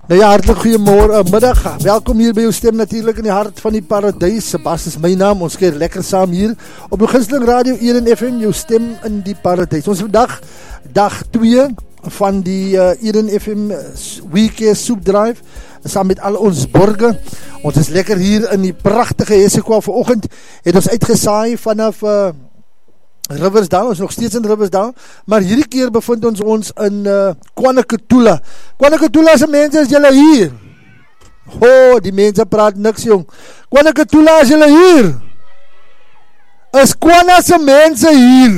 Nou ja, hartelijk goeiemorgen, middag. Welkom hier by jou stem natuurlijk in die hart van die paradijs. Sebas is my naam, ons keer lekker saam hier op die gunsteling radio 1 FM, jou stem in die paradijs. Ons vandag, dag 2 van die 1 FM Weekend Soup Drive, saam met al ons borge. Ons is lekker hier in die prachtige Hesekwa vanoggend, het ons uitgesaai vanaf Riversdal, ons nog steeds in Riversdal, maar hierdie keer bevind ons in KwaNoketoela. KwaNoketoela se mense, is julle hier? Die mense praat niks, jong. KwaNoketoela, is julle hier? Is Kwana se mense hier?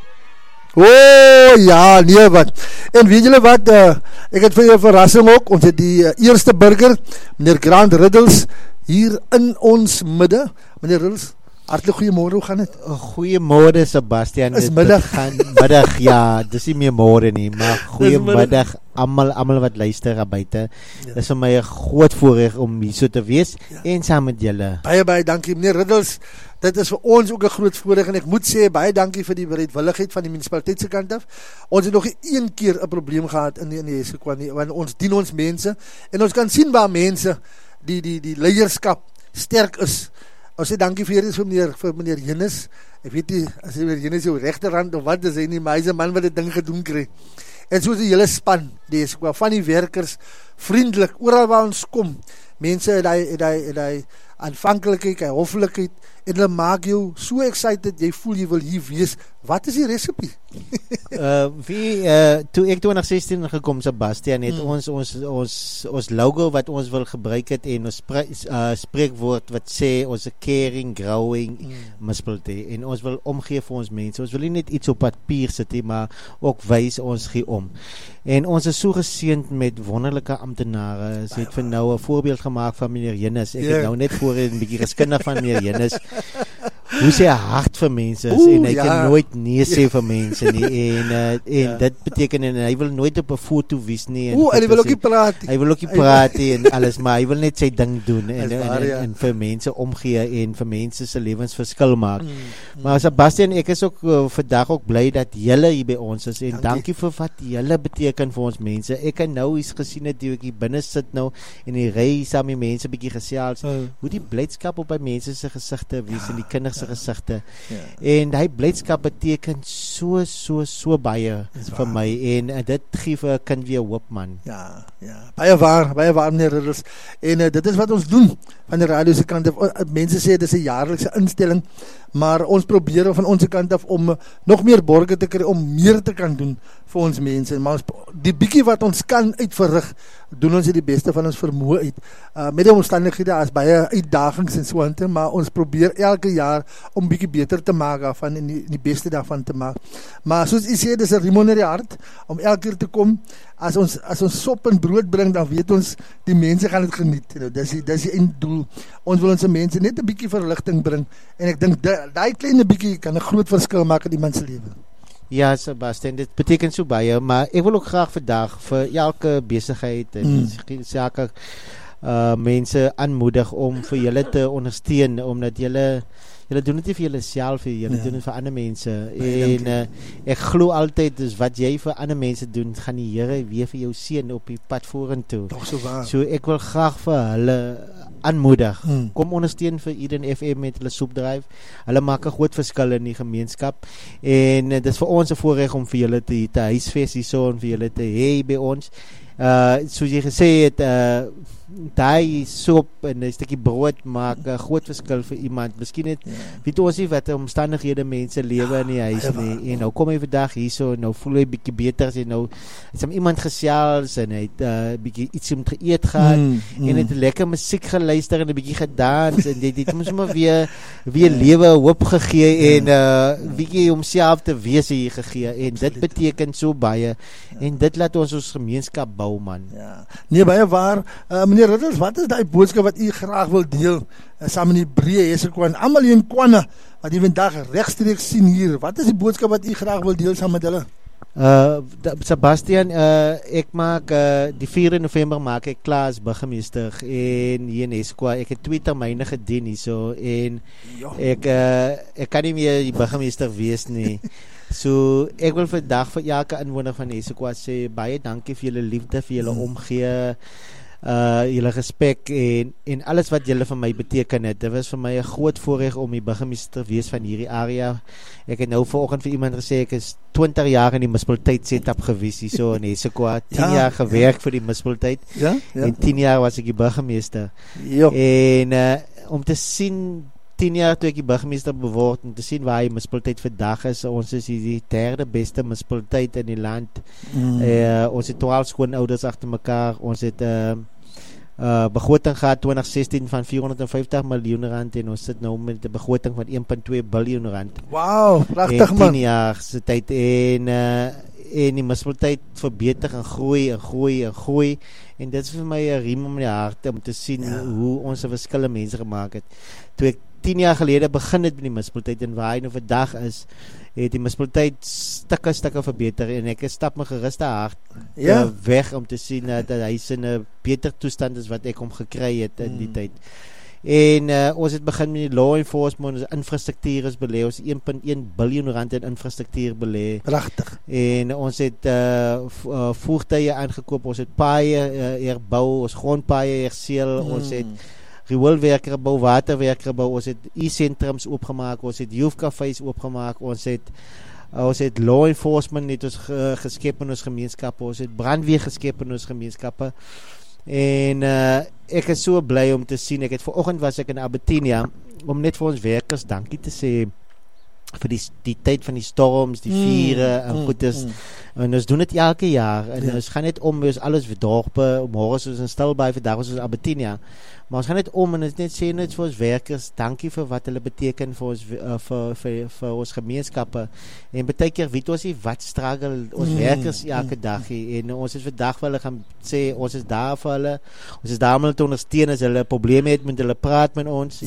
Ja, nee wat. En weet julle wat, ek het vir julle verrassing ook, ons het die eerste burger, meneer Grant Riddles, hier in ons midde. Meneer Riddles, hartelijk goeiemorgen, hoe gaan het? Goeiemorgen Sebastian. Is middag. Middag, ja, dis nie meer morgen nie, maar goeiemiddag allemaal wat luister aan buiten. Ja. Dis vir my 'n groot voorreg om hier so te wees, en saam met julle. Baie dankie, meneer Riddles. Dit is vir ons ook 'n groot voorreg, en ek moet sê, baie dankie vir die bereidwilligheid van die munisipaliteit se kant af. Ons het nog nie een keer 'n probleem gehad in die Hesekwa nie, want ons dien ons mense, en ons kan sien waar mense, die leierskap sterk is. Ons sê dankie vir meneer Jennis. Ek weet nie, as meneer Jennis jou rechterhand of wat is hy nie, maar hy is 'n man wat die ding gedoen kry. En soos die hele span, die is van die werkers, vriendelik, oral waar ons kom, mense het hy aanvankelijkheid, hy hoffelikheid, en hulle maak jou so excited, jy voel jy wil hier wees. Wat is die recipe? Toe ek 2016 gekom, Sebastian, het ons logo wat ons wil gebruik het, en ons spreekwoord wat sê, ons is caring, growing municipality, en ons wil omgee vir ons mense. Ons wil nie net iets op papier sit, maar ook wys ons gee om. En ons is so geseend met wonderlike amptenare. Ons het vir nou 'n voorbeeld gemaak van meneer Jennis. Ek het nou net voor 'n bietjie geskindig van meneer Jennis. Hoe sy hart vir mense is, en hy kan nooit nee sê vir mense nie, en dit beteken, en hy wil nooit op 'n foto wees nie, en hy wil ook nie praat nie. Hy wil ook nie praat nie, en alles, maar hy wil net sy ding doen, en vir mense omgee, en vir mense se lewens verskil maak. Maar Sebastian, ek is ook vandag ook bly dat julle hier by ons is, en dankie vir wat julle beteken vir ons mense. Ek kan nou iets gesien het, die ek hier binne sit nou, en die ry saam met mense bietjie gesels, hoe die blydskap op by mense se gesigte wees, en die kinders se gesigte, en die blydskap beteken so baie vir my, en dit gee vir 'n kind weer hoop, man. Ja, baie waar meneer Riddles, en dit is wat ons doen van die radio se kant af. Mense sê dit is 'n jaarlikse instelling, maar ons probeer van onze kant af om nog meer borge te kry, om meer te kan doen vir ons mense, maar die bietjie wat ons kan uitverrig, doen ons die beste van ons vermoë uit, met die omstandighede as baie uitdagings en so aan, maar ons probeer elke jaar om bietjie beter te maak daarvan, en die beste daarvan te maak. Maar soos u sê, dis 'n riem onder die hart, om elke keer te kom, as ons sop en brood bring, dan weet ons, die mense gaan het geniet, dis die einddoel. Ons wil ons mense net 'n bietjie verligting bring, en ek dink, die kleine bietjie kan 'n groot verskil maak in iemand se lewe. Ja, Sebastian, dit beteken so baie, maar ek wil ook graag vandag vir elke besigheid en sake mense aanmoedig om vir julle te ondersteun, omdat julle doen dit nie vir julle self, julle doen dit vir ander mense, en ek glo altyd, dus wat jy vir ander mense doen, gaan die Here weer vir jou seën op die pad vorentoe. So ek wil graag vir hulle aanmoedig, kom ondersteun vir Eden FM met hulle Soup Drive, hulle maak 'n groot verskil in die gemeenskap, en dit is vir ons 'n voorreg om vir julle te huisves hierso, en vir julle te hê by ons. Soos jy gesê het, die soep en 'n stukkie brood maak 'n groot verskil vir iemand. Miskien net weet ons nie wat omstandighede mense lewe in die huis nie, en nou kom hy vandag hierso, nou voel hy bietjie beter, en nou het hom iemand gesels, en hy het bietjie iets om te eet gehad, en het lekker musiek geluister, en 'n bietjie gedans, en dit het hom weer lewe hoop gegee, en bietjie homself te wees hier gegee, en dit beteken so baie, en dit laat ons gemeenskap bou, man. Nee, baie waar. Meneer Riddles, wat is die boodskap wat u graag wil deel, saam in die breë Hesekwa, en almal hier in Kwana, wat u vandag regstreeks sien hier, wat is die boodskap wat u graag wil deel saam met hulle? Sebastian, ek maak die 4 November maak ek klaar as burgemeester, en hier in Hesekwa, ek het 2 termyne gedien hierso, en ek kan nie meer die burgemeester wees nie. So, ek wil vandag vir elke inwoner van Hesekwa sê, baie dankie vir julle liefde, vir julle omgee, julle respek en alles wat julle vir my beteken het. Dit was vir my 'n groot voorreg om die burgemeester te wees van hierdie area. Ek het nou vanoggend vir iemand gesê ek is 20 jaar in die munisipaliteit setup gewees hierso in Hessequa, 10 jaar gewerk vir die munisipaliteit. En 10 jaar was ek die burgemeester. En om te sien 10 jaar toe ek die burgemeester beword en te sien waar die munisipaliteit vandag is, ons is die derde beste munisipaliteit in die land. Ons het 12 skoonouders agter mekaar. Ons het begroting gehad 2016 van 450 miljoen rand en ons sit nou met 'n begroting van 1.2 biljoen rand. Wow, pragtig man. 10 jaar se tyd en die munisipaliteit verbeter en groei en dit is vir my 'n riem om die hart om te sien hoe ons 'n verskil in mense gemaak het. Toe ek 10 jaar gelede begin het met die munisipaliteit en waar hy nou vandag is, het die munisipaliteit stukke verbeter en ek stap my geruste hart weg om te sien dat hy in 'n beter toestand is wat ek hom gekry het in die tyd. En ons het begin met die law enforcement, ons infrastruktuur is belê, ons 1.1 biljoen rand in infrastruktuur belê. Pragtig. En ons het voertuie aangekoop, ons het paaie herbou, ons grondpaaie herseël, ons het rioolwerke gebou, waterwerke gebou, ons het e-sentrums oopgemaak, ons het youth cafés oopgemaak, ons het law enforcement net ons geskep in ons gemeenskappe, ons het brandweer geskep in ons gemeenskappe. En ek is so bly om te sien, vanoggend was ek in Albertina om net vir ons werkers dankie te sê vir die tyd van die storms, die vure en goedes. En ons doen dit elke jaar en ons gaan net om, ons alles vir dorpe, môre is ons in Stilbaai, vandag is ons in Albertina. Maar ons gaan net om en ons net sê net vir ons werkers, dankie vir wat hulle beteken vir ons vir ons gemeenskappe. En baie keer weet ons nie wat struggle ons werkers elke dag en ons is vandag vir hulle gaan sê ons is daar vir hulle. Ons is daar om hulle te ondersteun as hulle probleme het met hulle praat met ons.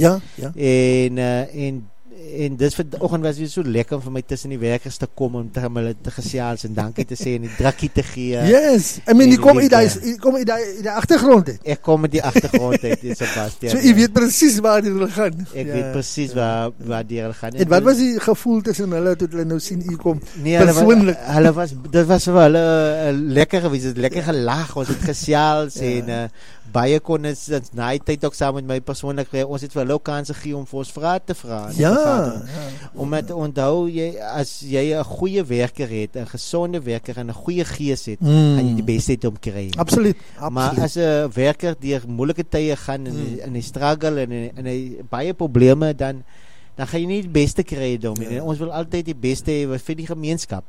En dis vanoggend was dit so lekker vir my tussen die werkers te kom om hulle te gesels en dankie te sê en die drukkie te gee. Yes, I mean, jy kom uit die agtergrond uit. Ek kom met die agtergrond uit, Sebastian. So jy weet presies waar dit wil gaan. Ek weet presies waar dit wil gaan. En wat was die gevoel tussen hulle toe hulle nou sien u kom? Nee, dit was vir hulle lekker gewees, lekker gelag, ons het gesels en baie kon ons na die tyd ook saam met my persoonlik, ons het vir hulle ook kans gegee om vir ons vrae te vra. Omdat onthou jy, as jy 'n goeie werker het, 'n gesonde werker en 'n goeie gees het, gaan jy die beste uit hom kry. Absoluut. Maar as 'n werker deur moeilike tye gaan en hy struggle en hy baie probleme, dan gaan jy nie die beste kry hom nie. Ons wil altyd die beste hê vir die gemeenskap.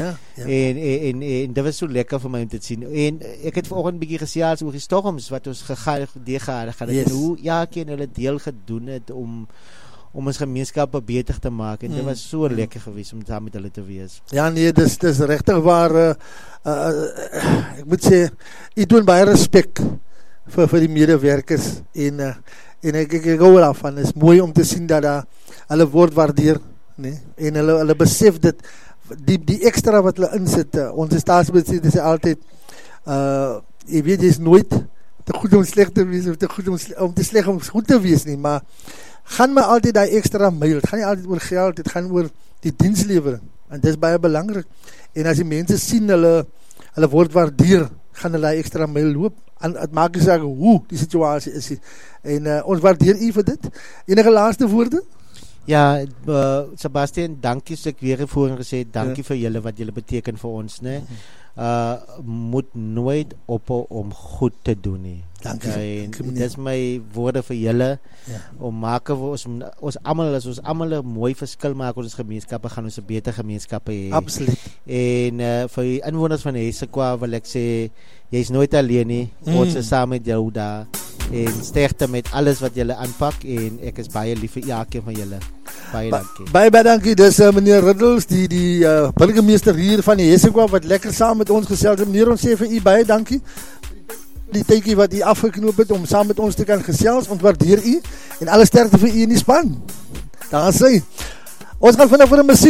En dit was so lekker vir my om te sien. En ek het vanoggend 'n bietjie gesels oor die storms wat ons gehad en hoe elkeen hulle deel gedoen het om ons gemeenskappe beter te maak en dit was so lekker geweest om saam met hulle te wees. Ja nee, dis regtig waar ek moet sê ek doen baie respek vir die medewerkers en ek hou daarvan. Is mooi om te sien dat hulle word waardeer, nee, en hulle besef dit die extra wat hulle insit. Ons staatsbestuur sê altyd jy weet jy is nooit te goed om sleg te wees of te goed om te sleg om goed te wees nie, maar gaan maar altyd die extra myl. Het gaan nie altyd oor geld, het gaan oor die dienslewering en dit is baie belangrik. En as die mense sien hulle word waardeer, gaan hulle die extra myl loop. En het maak nie saak hoe die situasie is. En ons waardeer u vir dit. Enige laaste woorde? Ja, Sebastian, dankie, so ek weer voorheen gesê, dankie vir julle wat julle beteken vir ons, né? Moet nooit ophou om goed te doen nie. Dankie. Dit is my woorde vir julle om maak ons almal as ons almal 'n mooi verskil maak in ons gemeenskappe, gaan ons 'n beter gemeenskappe hê. Absoluut. En vir die inwoners van Hessequa wil ek sê jy's nooit alleen nie. Ons is saam met jou daar. En sterkte met alles wat julle aanpak en ek is baie lief vir elkeen van julle. Baie dankie. Baie dankie. Dis meneer Riddels, die burgemeester hier van die Hessequa wat lekker saam met ons gesels. Meneer, ons sê vir u baie dankie. Die tydjie wat u afgeknoop het om saam met ons te kan gesels, ons waardeer u en alle sterkte vir u in die span. Daar sê. Ons gaan vanaf vir 'n musiek